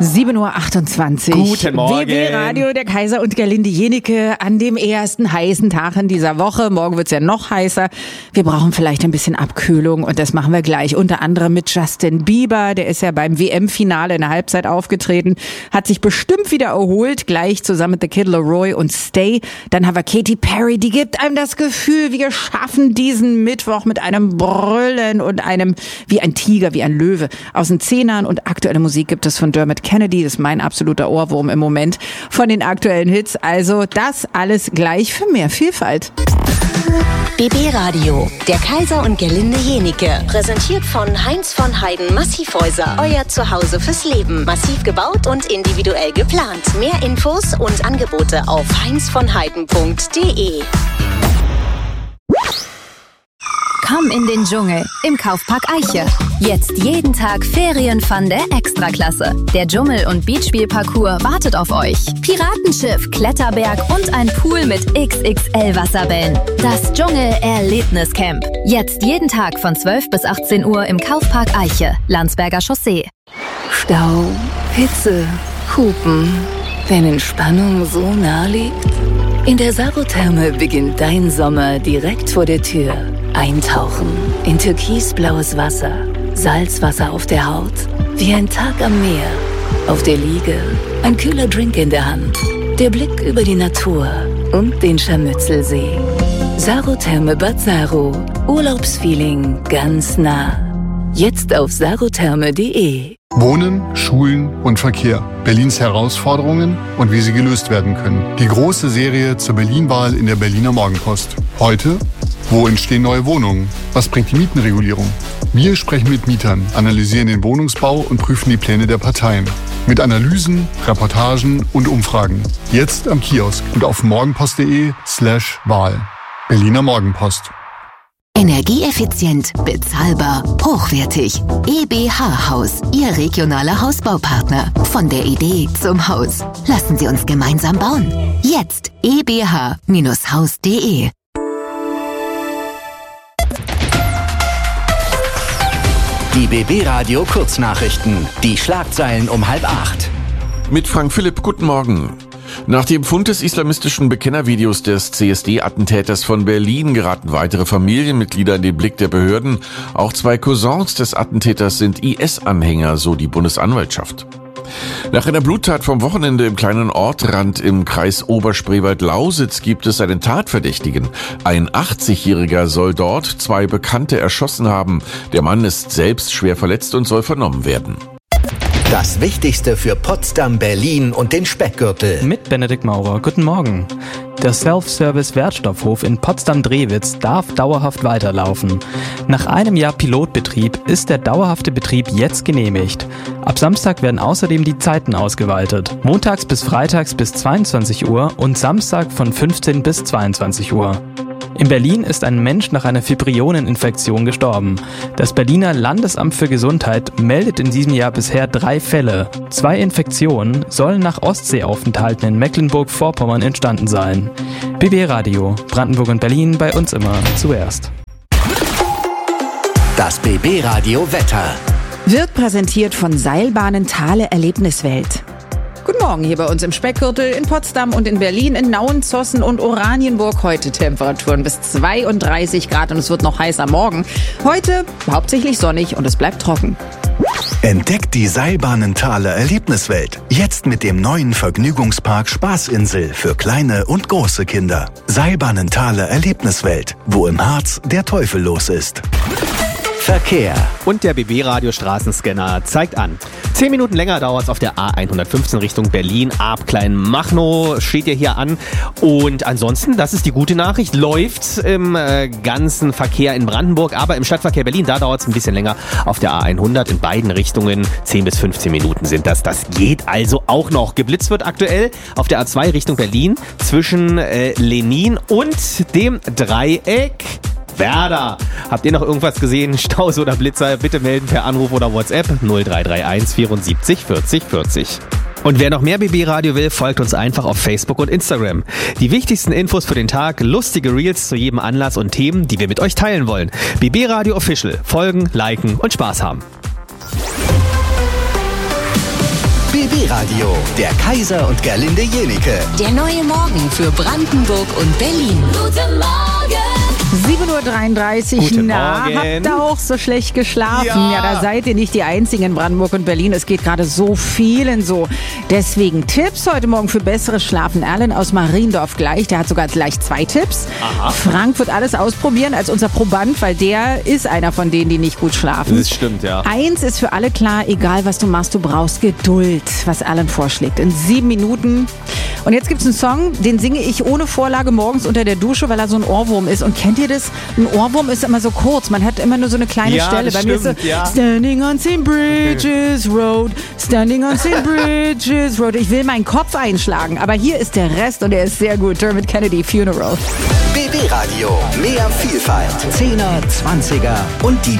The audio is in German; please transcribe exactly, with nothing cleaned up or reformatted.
sieben Uhr achtundzwanzig. Guten Morgen. B B Radio, der Kaiser und Gerlinde Jenike an dem ersten heißen Tag in dieser Woche. Morgen wird's ja noch heißer. Wir brauchen vielleicht ein bisschen Abkühlung und das machen wir gleich. Unter anderem mit Justin Bieber. Der ist ja beim W M-Finale in der Halbzeit aufgetreten. Hat sich bestimmt wieder erholt. Gleich zusammen mit The Kid Laroi und Stay. Dann haben wir Katy Perry. Die gibt einem das Gefühl, wir schaffen diesen Mittwoch mit einem Brüllen und einem wie ein Tiger, wie ein Löwe aus den Zehnern. Und aktuelle Musik gibt es von Dermot Kennedy, das ist mein absoluter Ohrwurm im Moment von den aktuellen Hits. Also das alles gleich für mehr Vielfalt. B B Radio, der Kaiser und Gerlinde Jenike. Präsentiert von Heinz von Heiden Massivhäuser. Euer Zuhause fürs Leben. Massiv gebaut und individuell geplant. Mehr Infos und Angebote auf heinz von heiden punkt de. Komm in den Dschungel im Kaufpark Eiche. Jetzt jeden Tag Ferienfun der Extraklasse. Der Dschungel- und Beachspielparcours wartet auf euch. Piratenschiff, Kletterberg und ein Pool mit X X L-Wasserbällen. Das Dschungel-Erlebniscamp. Jetzt jeden Tag von zwölf bis achtzehn Uhr im Kaufpark Eiche, Landsberger Chaussee. Stau, Hitze, Hupen. Wenn Entspannung so nah liegt? In der Sarotherme beginnt dein Sommer direkt vor der Tür. Eintauchen in türkisblaues Wasser, Salzwasser auf der Haut, wie ein Tag am Meer. Auf der Liege ein kühler Drink in der Hand, der Blick über die Natur und den Scharmützelsee. Sarotherme Bad Saro, Urlaubsfeeling ganz nah. Jetzt auf sarotherme punkt de. Wohnen, Schulen und Verkehr. Berlins Herausforderungen und wie sie gelöst werden können. Die große Serie zur Berlin-Wahl in der Berliner Morgenpost. Heute: Wo entstehen neue Wohnungen? Was bringt die Mietenregulierung? Wir sprechen mit Mietern, analysieren den Wohnungsbau und prüfen die Pläne der Parteien. Mit Analysen, Reportagen und Umfragen. Jetzt am Kiosk und auf morgenpost punkt de slash Wahl. Berliner Morgenpost. Energieeffizient, bezahlbar, hochwertig. E B H Haus, Ihr regionaler Hausbaupartner. Von der Idee zum Haus. Lassen Sie uns gemeinsam bauen. Jetzt e b h Bindestrich haus punkt de. Die B B Radio Kurznachrichten. Die Schlagzeilen um halb acht. Mit Frank Philipp, guten Morgen. Nach dem Fund des islamistischen Bekennervideos des C S D-Attentäters von Berlin geraten weitere Familienmitglieder in den Blick der Behörden. Auch zwei Cousins des Attentäters sind I S-Anhänger, so die Bundesanwaltschaft. Nach einer Bluttat vom Wochenende im kleinen Ortrand im Kreis Oberspreewald-Lausitz gibt es einen Tatverdächtigen. Ein achtzigjähriger soll dort zwei Bekannte erschossen haben. Der Mann ist selbst schwer verletzt und soll vernommen werden. Das Wichtigste für Potsdam, Berlin und den Speckgürtel. Mit Benedikt Maurer. Guten Morgen. Der Self-Service-Wertstoffhof in Potsdam-Drewitz darf dauerhaft weiterlaufen. Nach einem Jahr Pilotbetrieb ist der dauerhafte Betrieb jetzt genehmigt. Ab Samstag werden außerdem die Zeiten ausgeweitet. Montags bis freitags bis zweiundzwanzig Uhr und Samstag von fünfzehn bis zweiundzwanzig Uhr. In Berlin ist ein Mensch nach einer Fibrioneninfektion gestorben. Das Berliner Landesamt für Gesundheit meldet in diesem Jahr bisher drei Fälle. Zwei Infektionen sollen nach Ostseeaufenthalten in Mecklenburg-Vorpommern entstanden sein. B B Radio, Brandenburg und Berlin, bei uns immer zuerst. Das B B Radio Wetter. Wird präsentiert von Seilbahnen Thale Erlebniswelt. Guten Morgen hier bei uns im Speckgürtel, in Potsdam und in Berlin, in Nauen, Zossen und Oranienburg. Heute Temperaturen bis zweiunddreißig Grad und es wird noch heißer morgen. Heute hauptsächlich sonnig und es bleibt trocken. Entdeckt die Seilbahnen Thale Erlebniswelt. Jetzt mit dem neuen Vergnügungspark Spaßinsel für kleine und große Kinder. Seilbahnen Thale Erlebniswelt, wo im Harz der Teufel los ist. Verkehr. Und der B B Radio Straßenscanner zeigt an. Zehn Minuten länger dauert es auf der A hundertfünfzehn Richtung Berlin. Ab Kleinmachnow steht ihr hier an. Und ansonsten, das ist die gute Nachricht, läuft im äh, ganzen Verkehr in Brandenburg. Aber im Stadtverkehr Berlin, da dauert es ein bisschen länger auf der A hundert in beiden Richtungen. zehn bis fünfzehn Minuten sind das. Das geht also auch noch. Geblitzt wird aktuell auf der A zwei Richtung Berlin zwischen äh, Lenin und dem Dreieck Werder. Habt ihr noch irgendwas gesehen? Staus oder Blitzer? Bitte melden per Anruf oder WhatsApp null drei drei eins vierundsiebzig vierzig vierzig. Und wer noch mehr B B Radio will, folgt uns einfach auf Facebook und Instagram. Die wichtigsten Infos für den Tag, lustige Reels zu jedem Anlass und Themen, die wir mit euch teilen wollen. B B Radio Official. Folgen, liken und Spaß haben. B B Radio, der Kaiser und Gerlinde Jenike. Der neue Morgen für Brandenburg und Berlin. Guten Morgen! sieben Uhr dreiunddreißig. Guten Na, Morgen. habt ihr auch so schlecht geschlafen? Ja. Ja. Da seid ihr nicht die Einzigen in Brandenburg und Berlin. Es geht gerade so vielen so. Deswegen Tipps heute Morgen für besseres Schlafen. Erlen aus Mariendorf gleich. Der hat sogar gleich zwei Tipps. Aha. Frank wird alles ausprobieren als unser Proband, weil der ist einer von denen, die nicht gut schlafen. Das stimmt, ja. Eins ist für alle klar, egal was du machst, du brauchst Geduld, was Erlen vorschlägt. In sieben Minuten. Und jetzt gibt's einen Song, den singe ich ohne Vorlage morgens unter der Dusche, weil er so ein Ohrwurm ist. Und kennt ihr das? Ein Ohrwurm ist immer so kurz. Man hat immer nur so eine kleine Ja, Stelle. das Bei mir ist so, stimmt, ja. Standing on Saint Bridges Road, Standing on Saint Bridges Road. Ich will meinen Kopf einschlagen, aber hier ist der Rest und der ist sehr gut. Dermot Kennedy, Funeral. B B Radio, mehr Vielfalt. Zehner, Zwanziger und die